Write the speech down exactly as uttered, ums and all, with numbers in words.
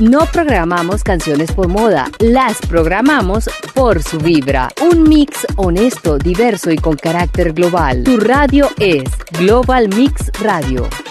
No programamos canciones por moda, las programamos por su vibra. Un mix honesto, diverso y con carácter global. Tu radio es Global Mix Radio.